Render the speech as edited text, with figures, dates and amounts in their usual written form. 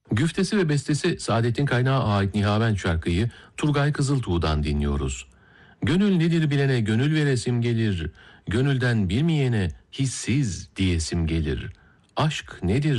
Güftesi ve bestesi Saadettin Kaynağı ait Nihavent şarkıyı Turgay Kızıltuğ'dan dinliyoruz. Gönül nedir bilene gönül veresim gelir, gönülden bilmeyene hissiz diyesim gelir. Aşk nedir